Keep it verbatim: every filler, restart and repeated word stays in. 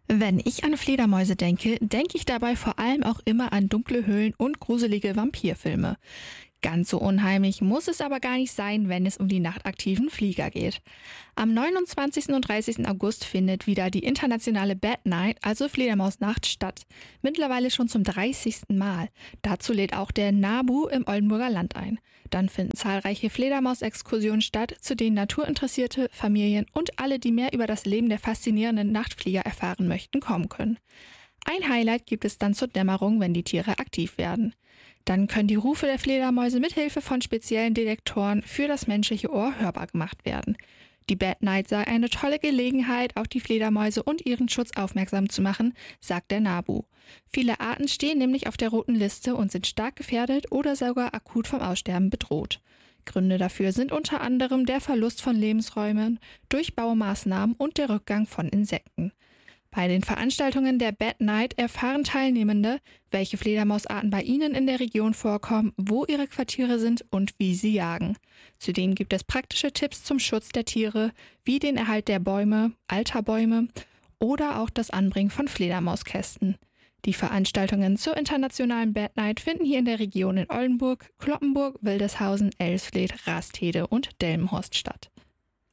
Wenn ich an Fledermäuse denke, denke ich dabei vor allem auch immer an dunkle Höhlen und gruselige Vampirfilme. Ganz so unheimlich muss es aber gar nicht sein, wenn es um die nachtaktiven Flieger geht. Am neunundzwanzigsten und dreißigsten August findet wieder die internationale Bat Night, also Fledermausnacht, statt. Mittlerweile schon zum dreißigsten Mal. Dazu lädt auch der NABU im Oldenburger Land ein. Dann finden zahlreiche Fledermausexkursionen statt, zu denen Naturinteressierte, Familien und alle, die mehr über das Leben der faszinierenden Nachtflieger erfahren möchten, kommen können. Ein Highlight gibt es dann zur Dämmerung, wenn die Tiere aktiv werden. Dann können die Rufe der Fledermäuse mithilfe von speziellen Detektoren für das menschliche Ohr hörbar gemacht werden. Die Bat Night sei eine tolle Gelegenheit, auf die Fledermäuse und ihren Schutz aufmerksam zu machen, sagt der NABU. Viele Arten stehen nämlich auf der roten Liste und sind stark gefährdet oder sogar akut vom Aussterben bedroht. Gründe dafür sind unter anderem der Verlust von Lebensräumen durch Baumaßnahmen und der Rückgang von Insekten. Bei den Veranstaltungen der Bat Night erfahren Teilnehmende, welche Fledermausarten bei ihnen in der Region vorkommen, wo ihre Quartiere sind und wie sie jagen. Zudem gibt es praktische Tipps zum Schutz der Tiere, wie den Erhalt der Bäume, alter Bäume oder auch das Anbringen von Fledermauskästen. Die Veranstaltungen zur internationalen Bat Night finden hier in der Region in Oldenburg, Cloppenburg, Wildeshausen, Elsfleth, Rastede und Delmenhorst statt.